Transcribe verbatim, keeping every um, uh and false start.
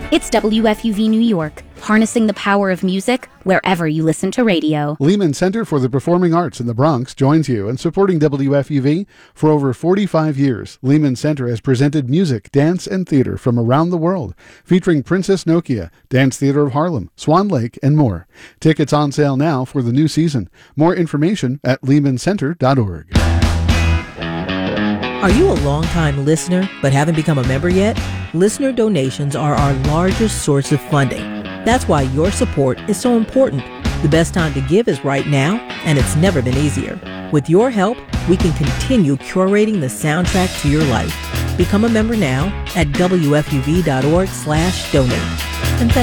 It's W F U V New York, harnessing the power of music wherever you listen to radio. Lehman Center for the Performing Arts in the Bronx joins you in supporting W F U V for over forty-five years. Lehman Center has presented music, dance, and theater from around the world, featuring Princess Nokia, Dance Theater of Harlem, Swan Lake, and more. Tickets on sale now for the new season. More information at lehman center dot org. Are you a longtime listener but haven't become a member yet? Listener donations are our largest source of funding. That's why your support is so important. The best time to give is right now, and it's never been easier. With your help, we can continue curating the soundtrack to your life. Become a member now at W F U V dot org slash donate.